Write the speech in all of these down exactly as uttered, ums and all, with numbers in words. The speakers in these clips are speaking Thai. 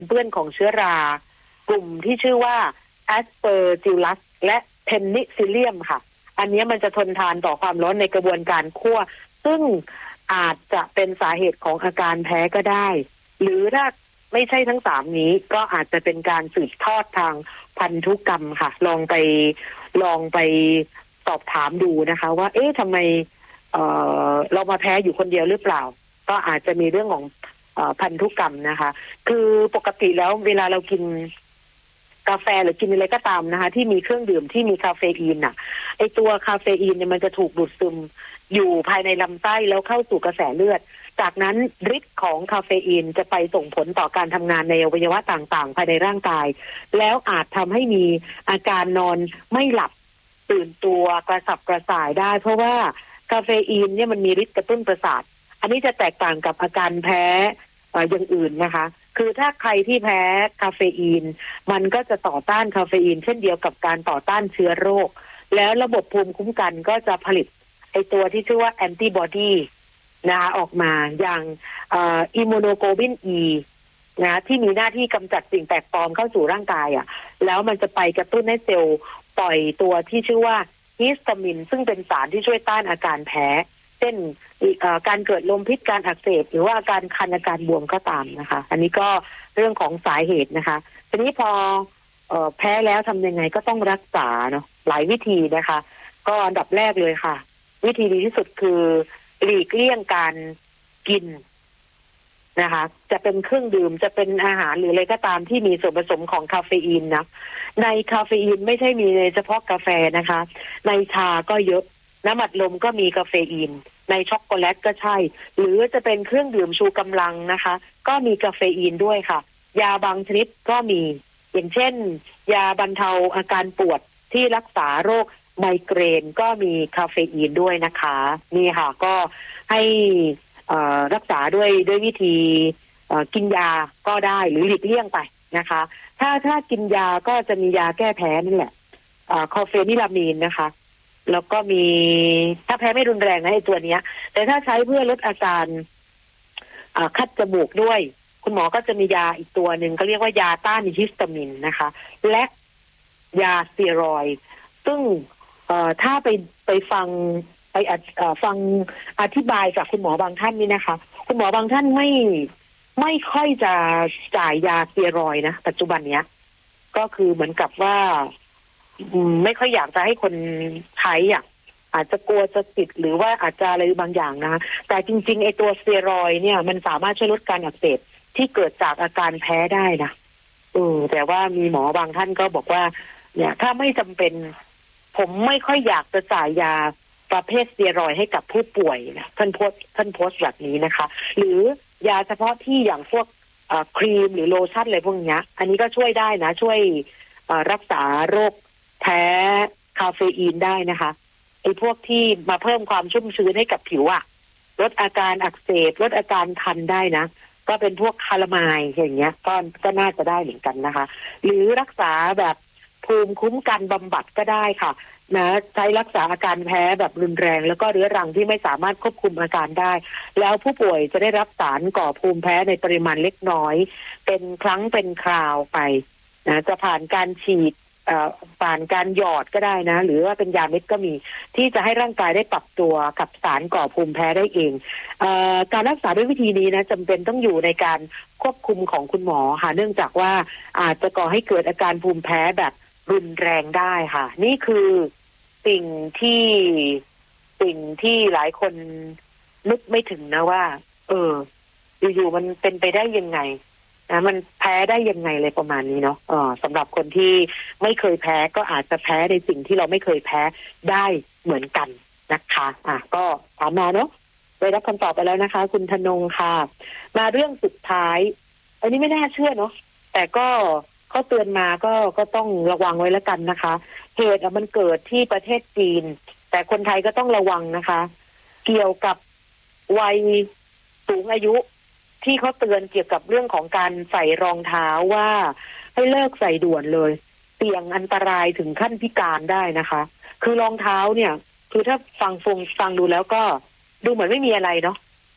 เปื้อนของเชื้อรากลุ่มที่ชื่อว่า Aspergillus และ Penicillium ค่ะอันนี้มันจะทนทานต่อความร้อนในกระบวนการคั่วซึ่งอาจจะเป็นสาเหตุของอาการแพ้ก็ได้หรือถ้าไม่ใช่ทั้งสามนี้ก็อาจจะเป็นการสืบทอดทางพันธุกรรมค่ะลองไปลองไปสอบถามดูนะคะว่าเอ๊ะทำไมเอ่อเรามาแพ้อยู่คนเดียวหรือเปล่าก็อาจจะมีเรื่องของเอ่อพันธุกรรมนะคะคือปกติแล้วเวลาเรากินกาแฟหรือกินอะไรก็ตามนะคะที่มีเครื่องดื่มที่มีคาเฟอีนน่ะไอตัวคาเฟอีนเนี่ยมันจะถูกดูดซึมอยู่ภายในลำไส้แล้วเข้าสู่กระแสเลือดจากนั้นฤทธิ์ของคาเฟอีนจะไปส่งผลต่อการทำงานในอวัยวะต่างๆภายในร่างกายแล้วอาจทำให้มีอาการนอนไม่หลับตื่นตัวกระสับกระส่ายได้เพราะว่าคาเฟอีนเนี่ยมันมีฤทธิ์กระตุ้นประสาทอันนี้จะแตกต่างกับอาการแพ้อย่างอื่นนะคะคือถ้าใครที่แพ้คาเฟอีนมันก็จะต่อต้านคาเฟอีนเช่นเดียวกับการต่อต้านเชื้อโรคแล้วระบบภูมิคุ้มกันก็จะผลิตไอตัวที่ชื่อว่าแอนติบอดีนะคะออกมาอย่างอิมมูโนโกลบิน E นะที่มีหน้าที่กำจัดสิ่งแปลกปลอมเข้าสู่ร่างกายอ่ะแล้วมันจะไปกระตุ้นให้เซลล์ปล่อยตัวที่ชื่อว่าฮิสตามินซึ่งเป็นสารที่ช่วยต้านอาการแพ้เช่นการเกิดลมพิษการอักเสบหรือว่าอาการคันอาการบวมก็ตามนะคะอันนี้ก็เรื่องของสาเหตุนะคะทีนี้พอเอ่อแพ้แล้วทำยังไงก็ต้องรักษาเนาะหลายวิธีนะคะก็อันดับแรกเลยค่ะวิธีดีที่สุดคือหลีกเลี่ยงการกินนะคะจะเป็นเครื่องดื่มจะเป็นอาหารหรืออะไรก็ตามที่มีส่วนผสมของคาเฟอีนนะในคาเฟอีนไม่ใช่มีเฉพาะกาแฟนะคะในชาก็เยอะน้ำอัดลมก็มีคาเฟอีนในช็อกโกแลตก็ใช่หรือจะเป็นเครื่องดื่มชูกำลังนะคะก็มีคาเฟอีนด้วยค่ะยาบางชนิดก็มีอย่างเช่นยาบรรเทาอาการปวดที่รักษาโรคไมเกรนก็มีคาเฟอีนด้วยนะคะนี่ค่ะก็ให้รักษาด้วยด้วยวิธีกินยาก็ได้หรือหลีกเลี่ยงไปนะคะถ้าถ้ากินยาก็จะมียาแก้แพ้นั่นแหละคอเฟนิลามีนนะคะแล้วก็มีถ้าแพ้ไม่รุนแรงนะไอ้ตัวเนี้ยแต่ถ้าใช้เพื่อลดอาการคัดจมูกด้วยคุณหมอก็จะมียาอีกตัวหนึ่งก็เรียกว่ายาต้านฮิสตามินนะคะและยาสเตียรอยด์ซึ่งถ้าไปไปฟังไปฟังอธิบายจากคุณหมอบางท่านนี่นะคะคุณหมอบางท่านไม่ไม่ค่อยจะจ่ายยาสเตียรอยด์นะปัจจุบันเนี้ยก็คือเหมือนกับว่าไม่ค่อยอยากจะให้คนใช้อ่ะอาจจะกลัวจะติดหรือว่าอาจจะอะไรบางอย่างนะแต่จริงๆไอ้ตัวสเตียรอยด์เนี่ยมันสามารถช่วยลดการอักเสบที่เกิดจากอาการแพ้ได้นะเออแต่ว่ามีหมอบางท่านก็บอกว่าเนี่ยถ้าไม่จำเป็นผมไม่ค่อยอยากจะจ่ายยาประเภทสเตียรอยด์ให้กับผู้ป่วยนะท่านโพสท่านโพสแบบนี้นะคะหรือยาเฉพาะที่อย่างพวกครีมหรือโลชั่นอะไรพวกนี้อันนี้ก็ช่วยได้นะช่วยรักษาโรคแพ้คาเฟอีนได้นะคะไอ้พวกที่มาเพิ่มความชุ่มชื้นให้กับผิวอะลดอาการอักเสบลดอาการคันได้นะก็เป็นพวกคาลามายอย่างเงี้ยก็ก็น่าจะได้เหมือนกันนะคะหรือรักษาแบบภูมิคุ้มกันบำบัดก็ได้ค่ะนะใช้รักษาอาการแพ้แบบรุนแรงแล้วก็เรื้อรังที่ไม่สามารถควบคุมอาการได้แล้วผู้ป่วยจะได้รับสารก่อภูมิแพ้ในปริมาณเล็กน้อยเป็นครั้งเป็นคราวไปนะจะผ่านการฉีดผ่านการหยอดก็ได้นะหรือว่าเป็นยาเม็ดก็มีที่จะให้ร่างกายได้ปรับตัวกับสารก่อภูมิแพ้ได้เองเอ่อการรักษาด้วยวิธีนี้นะจำเป็นต้องอยู่ในการควบคุมของคุณหมอค่ะเนื่องจากว่าอาจจะก่อให้เกิดอาการภูมิแพ้แบบรุนแรงได้ค่ะนี่คือสิ่งที่สิ่งที่หลายคนนึกไม่ถึงนะว่าเอออยู่ๆมันเป็นไปได้ยังไงนะมันแพ้ได้ยังไงเลยประมาณนี้เนาะเออสำหรับคนที่ไม่เคยแพ้ก็อาจจะแพ้ในสิ่งที่เราไม่เคยแพ้ได้เหมือนกันนะคะอ่ะก็ถามมาเนาะได้รับคำตอบไปแล้วนะคะคุณธนงค่ะมาเรื่องสุดท้ายอันนี้ไม่น่าเชื่อเนาะแต่ก็เขาเตือนมาก็ก็ต้องระวังไว้แล้วกันนะคะเหตุมันเกิดที่ประเทศจีนแต่คนไทยก็ต้องระวังนะคะเกี่ยวกับวัยสูงอายุที่เขาเตือนเกี่ยวกับเรื่องของการใส่รองเท้าว่าให้เลิกใส่ด่วนเลยเสี่ยงอันตรายถึงขั้นพิการได้นะคะคือรองเท้าเนี่ยคือถ้าฟังฟังฟังดูแล้วก็ดูเหมือนไม่มีอะไรเนาะ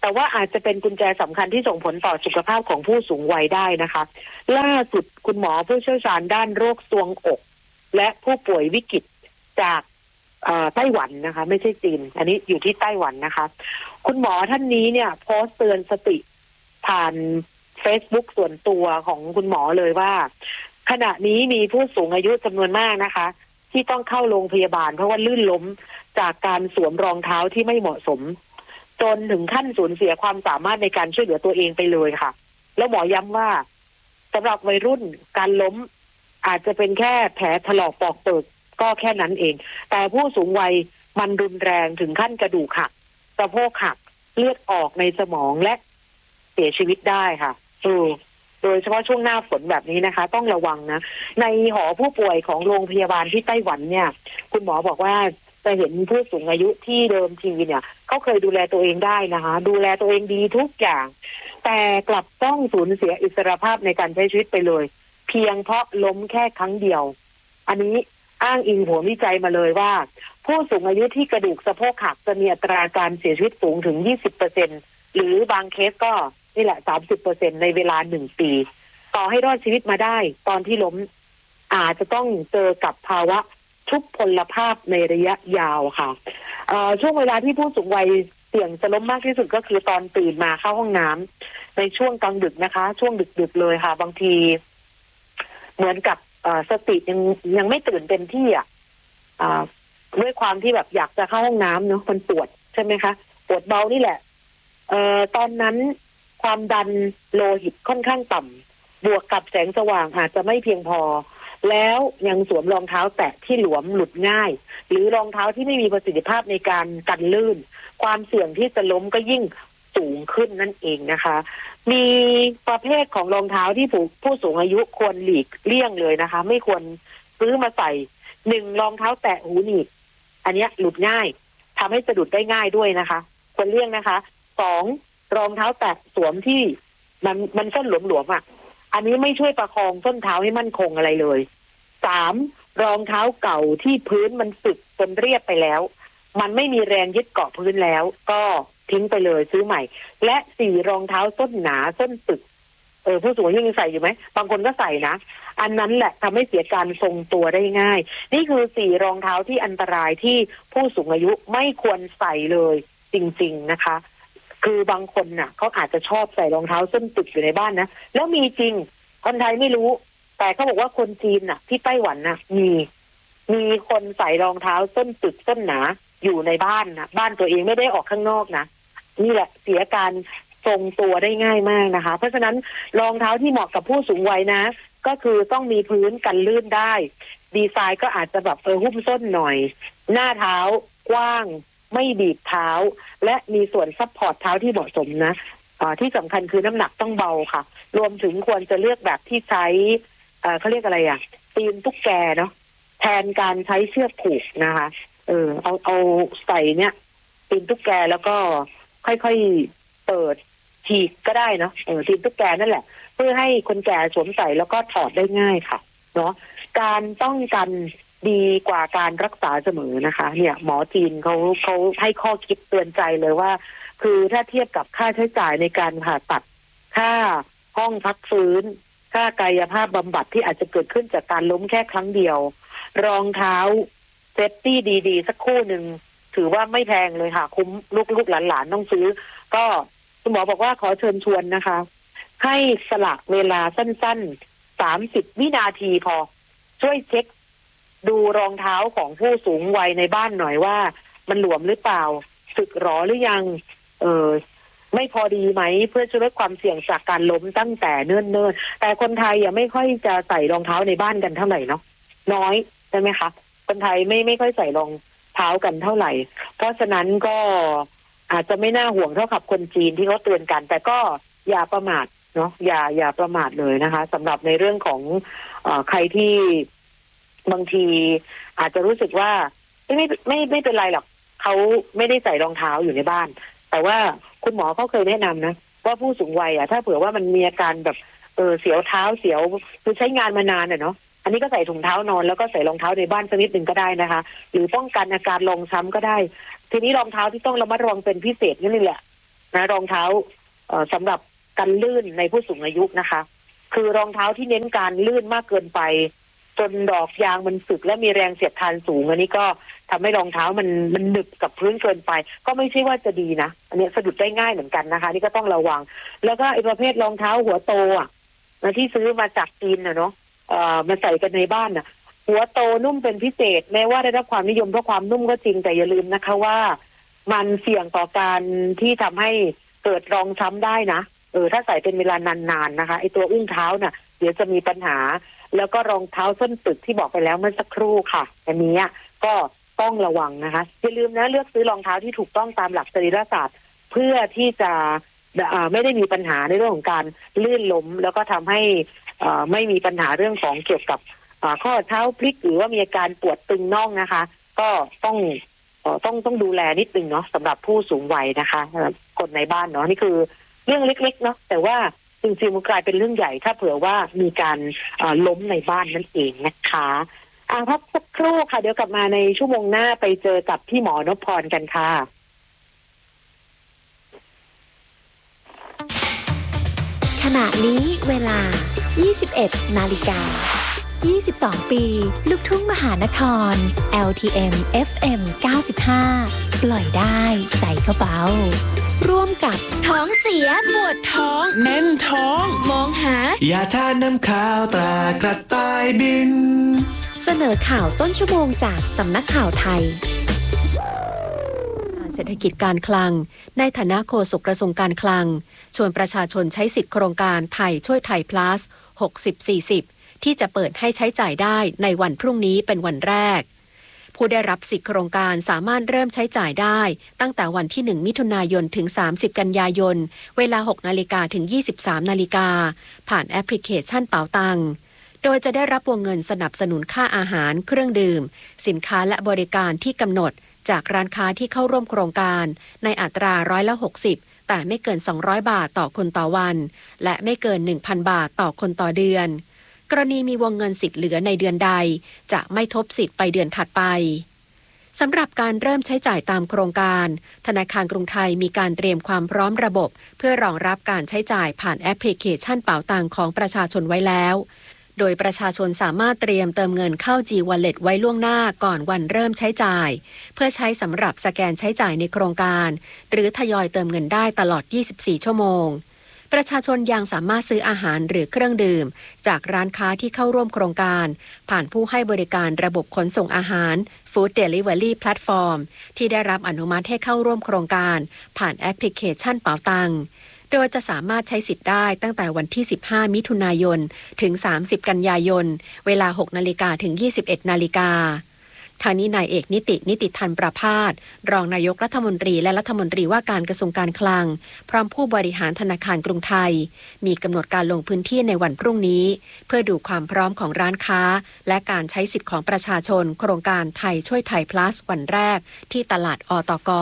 แต่ว่าอาจจะเป็นกุญแจสำคัญที่ส่งผลต่อสุขภาพของผู้สูงวัยได้นะคะล่าสุดคุณหมอผู้เชี่ยวชาญด้านโรคทรวงอกและผู้ป่วยวิกฤตจากไต้หวันนะคะไม่ใช่จีนอันนี้อยู่ที่ไต้หวันนะคะคุณหมอท่านนี้เนี่ยโพสต์เตือนสติผ่าน Facebook ส่วนตัวของคุณหมอเลยว่าขณะนี้มีผู้สูงอายุจำนวนมากนะคะที่ต้องเข้าโรงพยาบาลเพราะว่าลื่นล้มจากการสวมรองเท้าที่ไม่เหมาะสมจนถึงขั้นสูญเสียความสามารถในการช่วยเหลือตัวเองไปเลยค่ะแล้วหมอย้ำว่าสำหรับวัยรุ่นการล้มอาจจะเป็นแค่แผลถลอกปอกเปิกก็แค่นั้นเองแต่ผู้สูงวัยมันรุนแรงถึงขั้นกระดูกหักสะโพกหักเลือดออกในสมองและเสียชีวิตได้ค่ะเออโดยเฉพาะช่วงหน้าฝนแบบนี้นะคะต้องระวังนะในหอผู้ป่วยของโรงพยาบาลที่ไต้หวันเนี่ยคุณหมอบอกว่าจะเห็นผู้สูงอายุที่เดิมทีเนี่ยเขาเคยดูแลตัวเองได้นะคะดูแลตัวเองดีทุกอย่างแต่กลับต้องสูญเสียอิสรภาพในการใช้ชีวิตไปเลยเพียงเพราะล้มแค่ครั้งเดียวอันนี้อ้างอิงหัววิจัยมาเลยว่าผู้สูงอายุที่กระดูกสะโพกหักจะมีอัตราการเสียชีวิตสูงถึง ยี่สิบเปอร์เซ็นต์ หรือบางเคสก็นี่แหละ สามสิบเปอร์เซ็นต์ ในเวลาหนึ่งปีต่อให้รอดชีวิตมาได้ตอนที่ล้มอาจจะต้องเจอกับภาวะทุพพลภาพในระยะยาวค่ะช่วงเวลาที่ผู้สูงวัยเสี่ยงจะล้มมากที่สุดก็คือตอนตื่นมาเข้าห้องน้ำในช่วงกลางดึกนะคะช่วงดึกๆเลยค่ะบางทีเหมือนกับสติยังยังไม่ตื่นเต็มที่อ่ะด้วยความที่แบบอยากจะเข้าห้องน้ำเนาะมันปวดใช่ไหมคะปวดเบานี่แหละเอ่อตอนนั้นความดันโลหิตค่อนข้างต่ำบวกกับแสงสว่างอาจจะไม่เพียงพอแล้วยังสวมรองเท้าแตะที่หลวมหลุดง่ายหรือรองเท้าที่ไม่มีประสิทธิภาพในการกันลื่นความเสี่ยงที่จะล้มก็ยิ่งสูงขึ้นนั่นเองนะคะมีประเภทของรองเท้าที่ผู้ผู้สูงอายุควรหลีกเลี่ยงเลยนะคะไม่ควรซื้อมาใส่หนึ่งรองเท้าแตะหูหนีบอันนี้หลุดง่ายทำให้สะดุดได้ง่ายด้วยนะคะควรเลี่ยงนะคะสองรองเท้าแตะสวมที่มันมันส้นหลวมๆอ่ะอันนี้ไม่ช่วยประคองส้นเท้าให้มั่นคงอะไรเลยสามรองเท้าเก่าที่พื้นมันสึกจนเรียบไปแล้วมันไม่มีแรงยึดเกาะพื้นแล้วก็ทิ้งไปเลยซื้อใหม่และสี่รองเท้าส้นหนาส้นตึกเออผู้สูงอายุยังใส่อยู่ไหมบางคนก็ใส่นะอันนั้นแหละทำให้เสียการทรงตัวได้ง่ายนี่คือสี่รองเท้าที่อันตรายที่ผู้สูงอายุไม่ควรใส่เลยจริงๆนะคะคือบางคนน่ะเขาอาจจะชอบใส่รองเท้าส้นตึกอยู่ในบ้านนะแล้วมีจริงคนไทยไม่รู้แต่เขาบอกว่าคนจีนน่ะที่ไต้หวันน่ะมีมีคนใส่รองเท้าส้นตึกส้นหนาอยู่ในบ้านนะบ้านตัวเองไม่ได้ออกข้างนอกนะนี่แหละเสียการทรงตัวได้ง่ายมากนะคะเพราะฉะนั้นรองเท้าที่เหมาะกับผู้สูงวัยนะก็คือต้องมีพื้นกันลื่นได้ดีไซน์ก็อาจจะแบบเออหุ้มส้นหน่อยหน้าเท้ากว้างไม่บีบเท้าและมีส่วนซัพพอร์ตเท้าที่เหมาะสมนะอ่าที่สำคัญคือน้ำหนักต้องเบาค่ะรวมถึงควรจะเลือกแบบที่ใช้เอ่อเขาเรียกอะไรอ่ะตีนตุ๊กแกเนาะแทนการใช้เชือกผูกนะคะเออเอาเอาใส่เนี่ยตีนตุ๊กแกแล้วก็ค่อยๆเปิดฉีกก็ได้เนาะเออตีนตุ๊กแกนั่นแหละเพื่อให้คนแก่สวมใส่แล้วก็ถอดได้ง่ายค่ะเนาะการป้องกันดีกว่าการรักษาเสมอนะคะเนี่ยหมอจีนเขาเขาให้ข้อคิดเตือนใจเลยว่าคือถ้าเทียบกับค่าใช้จ่ายในการผ่าตัดค่าห้องพักฟื้นค่ากายภาพบำบัดที่อาจจะเกิดขึ้นจากการล้มแค่ครั้งเดียวรองเท้าเซฟตี้ดีๆสักคู่หนึ่งถือว่าไม่แพงเลยค่ะคุ้มลูกๆหลานๆต้องซื้อก็คุณหมอบอกว่าขอเชิญชวนนะคะให้สละเวลาสั้นๆสามสิบวินาทีพอช่วยเช็คดูรองเท้าของผู้สูงวัยในบ้านหน่อยว่ามันหลวมหรือเปล่าสึกหรอหรือยังเออไม่พอดีไหมเพื่อจะลดความเสี่ยงจากการล้มตั้งแต่เนิ่นๆแต่คนไทยยังไม่ค่อยจะใส่รองเท้าในบ้านกันเท่าไหร่เนาะน้อยใช่ไหมคะคนไทยไม่ไม่ค่อยใส่รองเท้ากันเท่าไหร่เพราะฉะนั้นก็อาจจะไม่น่าห่วงเท่ากับคนจีนที่เขาเตือนกันแต่ก็อย่าประมาทเนาะอย่าอย่าประมาทเลยนะคะสำหรับในเรื่องของเอ่อใครที่บางทีอาจจะรู้สึกว่าไม่ไม่ไม่ไม่เป็นไรหรอกเขาไม่ได้ใส่รองเท้าอยู่ในบ้านแต่ว่าคุณหมอเขาเคยแนะนำนะว่าผู้สูงวัยอ่ะถ้าเผื่อว่ามันมีอาการแบบเออเสียวเท้าเสียวคือใช้งานมานานอ่ะเนาะอันนี้ก็ใส่ถุงเท้านอนแล้วก็ใส่รองเท้าในบ้านสักนิดหนึ่งก็ได้นะคะหรือป้องกันอาการรองช้ำก็ได้ทีนี้รองเท้าที่ต้องระมัดระวังเป็นพิเศษนี่แหละนะรองเท้าเอ่อสำหรับกันลื่นในผู้สูงอายุนะคะคือรองเท้าที่เน้นการลื่นมากเกินไปจนดอกยางมันสึกและมีแรงเสียดทานสูงอันนี้ก็ทำให้รองเท้ามันมันหนึบกับพื้นเกินไปก็ไม่ใช่ว่าจะดีนะอันนี้สะดุดได้ง่ายเหมือนกันนะคะนี่ก็ต้องระวังแล้วก็ไอ้ประเภทรองเท้าหัวโตอ่ะที่ซื้อมาจากจีนนะเนาะเอ่อมาใส่กันในบ้านน่ะหัวโตนุ่มเป็นพิเศษแม้ว่าได้รับความนิยมเพราะความนุ่มก็จริงแต่อย่าลืมนะคะว่ามันเสี่ยงต่อการที่ทำให้เกิดรองช้ำได้นะเออถ้าใส่เป็นเวลานานๆนะคะไอตัวอุ้งเท้าน่ะเดี๋ยวจะมีปัญหาแล้วก็รองเท้าส้นตึกที่บอกไปแล้วเมื่อสักครู่ค่ะอันนี้ก็ต้องระวังนะคะอย่าลืมนะเลือกซื้อรองเท้าที่ถูกต้องตามหลักสรีรศาสตร์เพื่อที่จะไม่ได้มีปัญหาในเรื่องของการลื่นล้มแล้วก็ทำให้ไม่มีปัญหาเรื่องของเกี่ยวกับข้อเท้าพลิกหรือว่ามีอาการปวดตึงน่องนะคะก็ต้องต้องต้องดูแลนิดนึงเนาะสำหรับผู้สูงวัยนะคะคนในบ้านเนาะนี่คือเรื่องเล็กๆเนาะแต่ว่าจริงๆมันกลายเป็นเรื่องใหญ่ถ้าเผื่อว่ามีการล้มในบ้านนั่นเองนะคะอ่าพักสักครู่ค่ะเดี๋ยวกลับมาในชั่วโมงหน้าไปเจอกับพี่หมอนพพรกันค่ะขณะนี้เวลา ยี่สิบเอ็ดนาฬิกายี่สิบสอง ปีลูกทุ่งมหานคร แอล ที เอ็ม เอฟ เอ็ม เก้าสิบห้า ปล่อยได้ใจเขาเบาร่วมกับท้องเสียปวดท้องแน่นท้องมองหายาทาน้ำข้าวตรากระต่ายบินเสนอข่าวต้นชั่วโมงจากสำนักข่าวไทยเศรษฐกิจการคลังในฐานะโฆษกกระทรวงการคลังชวนประชาชนใช้สิทธิโครงการไทยช่วยไทย plus หกสิบ สี่สิบ ที่จะเปิดให้ใช้จ่ายได้ในวันพรุ่งนี้เป็นวันแรกผู้ได้รับสิทธิโครงการสามารถเริ่มใช้จ่ายได้ตั้งแต่วันที่หนึ่งมิถุนายนถึงสามสิบกันยายนเวลา หกนาฬิกาถึงยี่สิบสามนาฬิกาผ่านแอปพลิเคชันเป๋าตังโดยจะได้รับวงเงินสนับสนุนค่าอาหารเครื่องดื่มสินค้าและบริการที่กำหนดจากร้านค้าที่เข้าร่วมโครงการในอัตราร้อยละหกสิบแต่ไม่เกินสองร้อยบาทต่อคนต่อวันและไม่เกิน หนึ่งพัน บาทต่อคนต่อเดือนกรณีมีวงเงินสิทธิ์เหลือในเดือนใดจะไม่ทบสิทธิ์ไปเดือนถัดไปสำหรับการเริ่มใช้จ่ายตามโครงการธนาคารกรุงไทยมีการเตรียมความพร้อมระบบเพื่อรองรับการใช้จ่ายผ่านแอปพลิเคชันเป๋าตังของประชาชนไว้แล้วโดยประชาชนสามารถเตรียมเติมเงินเข้า G Wallet ไว้ล่วงหน้าก่อนวันเริ่มใช้จ่ายเพื่อใช้สำหรับสแกนใช้จ่ายในโครงการหรือทยอยเติมเงินได้ตลอดยี่สิบสี่ชั่วโมงประชาชนยังสามารถซื้ออาหารหรือเครื่องดื่มจากร้านค้าที่เข้าร่วมโครงการผ่านผู้ให้บริการระบบขนส่งอาหาร Food Delivery Platform ที่ได้รับอนุมัติให้เข้าร่วมโครงการผ่านแอปพลิเคชันเป๋าตังโดยจะสามารถใช้สิทธิ์ได้ตั้งแต่วันที่สิบห้ามิถุนายนถึงสามสิบกันยายนเวลา หกนาฬิกาถึงยี่สิบเอ็ดนาฬิกาทางนี้นายเอกนิตินิติธันประภาสรองนายกรัฐมนตรีและรัฐมนตรีว่าการกระทรวงการคลังพร้อมผู้บริหารธนาคารกรุงไทยมีกำหนดการลงพื้นที่ในวันพรุ่งนี้เพื่อดูความพร้อมของร้านค้าและการใช้สิทธิ์ของประชาชนโครงการไทยช่วยไทย plus วันแรกที่ตลาดอตก.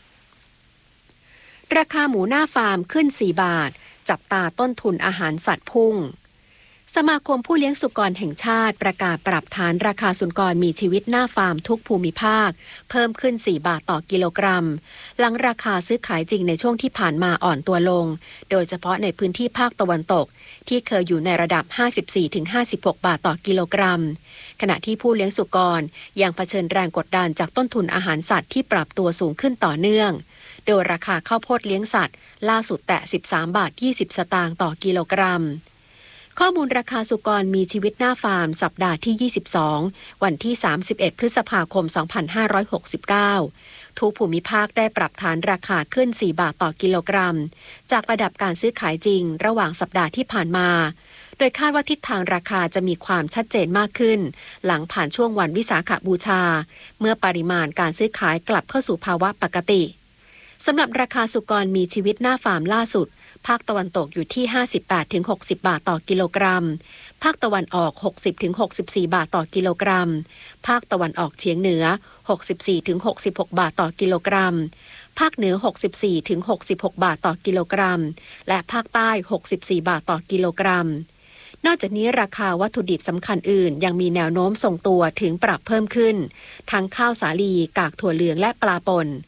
ราคาหมูหน้าฟาร์มขึ้นสี่บาทจับตาต้นทุนอาหารสัตว์พุ่งสมาคมผู้เลี้ยงสุกรแห่งชาติประกาศปรับฐานราคาสุกรมีชีวิตหน้าฟาร์มทุกภูมิภาคเพิ่มขึ้นสี่บาทต่อกิโลกรัมหลังราคาซื้อขายจริงในช่วงที่ผ่านมาอ่อนตัวลงโดยเฉพาะในพื้นที่ภาคตะวันตกที่เคยอยู่ในระดับ ห้าสิบสี่ถึงห้าสิบหก บาทต่อกิโลกรัมขณะที่ผู้เลี้ยงสุกรยังเผชิญแรงกดดันจากต้นทุนอาหารสัตว์ที่ปรับตัวสูงขึ้นต่อเนื่องโดยราคาข้าวโพดเลี้ยงสัตว์ล่าสุดแตะสิบสามบาทยี่สิบสตางค์ต่อกิโลกรัมข้อมูลราคาสุกรมีชีวิตหน้าฟาร์มสัปดาห์ที่ยี่สิบสองวันที่สามสิบเอ็ดพฤษภาคมสองพันห้าร้อยหกสิบเก้าทุกภูมิภาคได้ปรับฐานราคาขึ้นสี่บาทต่อกิโลกรัมจากระดับการซื้อขายจริงระหว่างสัปดาห์ที่ผ่านมาโดยคาดว่าทิศทางราคาจะมีความชัดเจนมากขึ้นหลังผ่านช่วงวันวิสาขบูชาเมื่อปริมาณการซื้อขายกลับเข้าสู่ภาวะปกติสำหรับราคาสุกรมีชีวิตหน้าฟาร์มล่าสุดภาคตะวันตกอยู่ที่ ห้าสิบแปดถึงหกสิบ บาทต่อกิโลกรัมภาคตะวันออก หกสิบถึงหกสิบสี่ บาทต่อกิโลกรัมภาคตะวันออกเฉียงเหนือ หกสิบสี่ถึงหกสิบหก บาทต่อกิโลกรัมภาคเหนือ หกสิบสี่ถึงหกสิบหก บาทต่อกิโลกรัมและภาคใต้ หกสิบสี่ บาทต่อกิโลกรัมนอกจากนี้ราคาวัตถุดิบสำคัญอื่นยังมีแนวโน้มทรงตัวถึงปรับเพิ่มขึ้นทั้งข้าวสาลีกากถั่วเหลืองและปลาป่นโด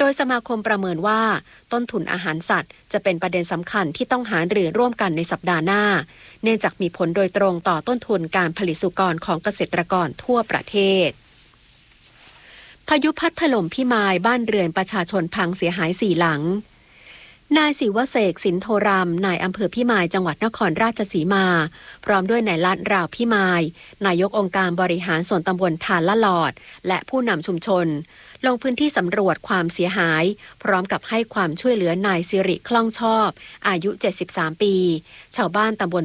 ดยสมาคมประเมินว่าต้นทุนอาหารสัตว์จะเป็นประเด็นสำคัญที่ต้องหารือร่วมกันในสัปดาห์หน้าเนื่องจากมีผลโดยตรงต่อต้นทุนการผลิตสุกรของเกษตรกรทั่วประเทศพายุพัดถล่มพิมายบ้านเรือนประชาชนพังเสียหายสี่หลังนายศิวเสกสินโทรามนายอำเภอพิมายจังหวัดนครราชสีมาพร้อมด้วยนายลาดราวพิมายนายกองค์การบริหารส่วนตำบลทานละหลอดและผู้นำชุมชนลงพื้นที่สำรวจความเสียหายพร้อมกับให้ความช่วยเหลือนายสิริคล่องชอบอายุเจ็ดสิบสามปีชาวบ้านตำบล